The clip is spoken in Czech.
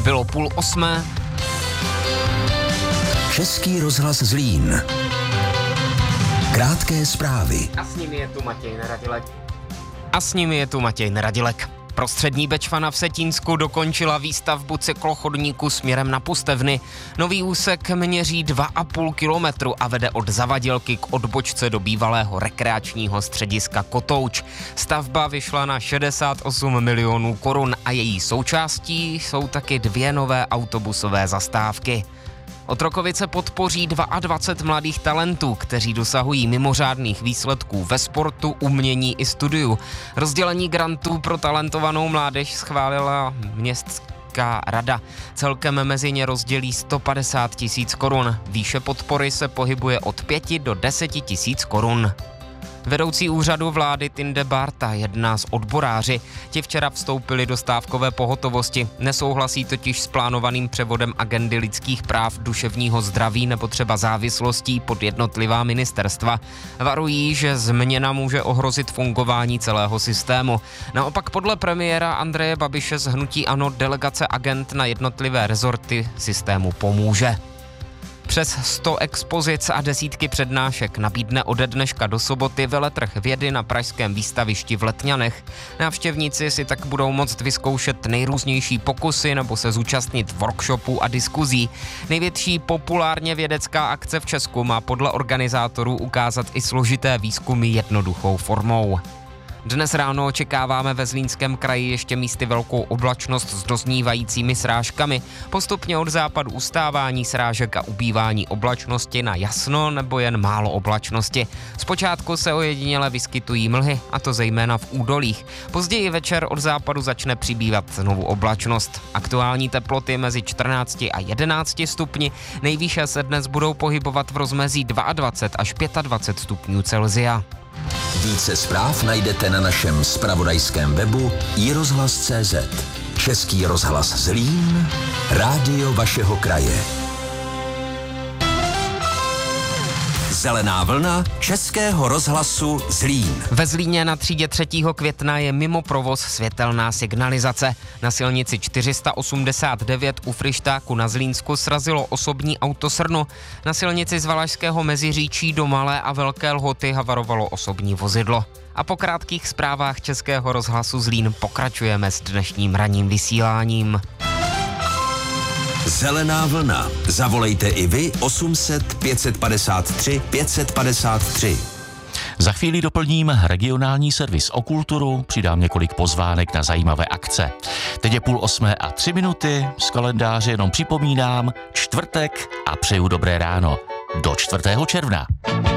Bylo 7:30. Český rozhlas Zlín. Krátké zprávy. A s nimi je tu Matěj Neradilek. Prostřední Bečva v Vsetínsku dokončila výstavbu cyklochodníku směrem na Pustevny. Nový úsek měří 2,5 kilometru a vede od Zavadilky k odbočce do bývalého rekreačního střediska Kotouč. Stavba vyšla na 68 milionů korun a její součástí jsou taky 2 nové autobusové zastávky. Otrokovice podpoří 22 mladých talentů, kteří dosahují mimořádných výsledků ve sportu, umění i studiu. Rozdělení grantů pro talentovanou mládež schválila městská rada. Celkem mezi ně rozdělí 150 000 korun. Výše podpory se pohybuje od 5 do 10 000 korun. Vedoucí úřadu vlády Tinde Barta jedná s odboráři. Ti včera vstoupili do stávkové pohotovosti. Nesouhlasí totiž s plánovaným převodem agendy lidských práv, duševního zdraví nebo třeba závislostí pod jednotlivá ministerstva. Varují, že změna může ohrozit fungování celého systému. Naopak podle premiéra Andreje Babiše z hnutí ANO delegace agend na jednotlivé rezorty systému pomůže. Přes 100 expozic a desítky přednášek nabídne ode dneška do soboty veletrh vědy na pražském výstavišti v Letňanech. Návštěvníci si tak budou moct vyzkoušet nejrůznější pokusy nebo se zúčastnit workshopů a diskuzí. Největší populárně vědecká akce v Česku má podle organizátorů ukázat i složité výzkumy jednoduchou formou. Dnes ráno očekáváme ve Zlínském kraji ještě místy velkou oblačnost s doznívajícími srážkami. Postupně od západu ustávání srážek a ubývání oblačnosti na jasno nebo jen málo oblačnosti. Zpočátku se ojediněle vyskytují mlhy, a to zejména v údolích. Později večer od západu začne přibývat znovu oblačnost. Aktuální teploty mezi 14 a 11 stupni. Nejvýše se dnes budou pohybovat v rozmezí 22 až 25 stupňů Celsia. Více zpráv najdete na našem zpravodajském webu iRozhlas.cz. Český rozhlas Zlín, rádio vašeho kraje. Zelená vlna Českého rozhlasu Zlín. Ve Zlíně na třídě 3. května je mimo provoz světelná signalizace. Na silnici 489 u Fryštáku na Zlínsku srazilo osobní auto srnu. Na silnici z Valašského Meziříčí do Malé a Velké Lhoty havarovalo osobní vozidlo. A po krátkých zprávách Českého rozhlasu Zlín pokračujeme s dnešním ranním vysíláním. Zelená vlna. Zavolejte i vy 800 553 553. Za chvíli doplním regionální servis o kulturu, přidám několik pozvánek na zajímavé akce. Teď je 7:30 a 3 minuty, z kalendáře jenom připomínám čtvrtek a přeju dobré ráno. Do 4. června.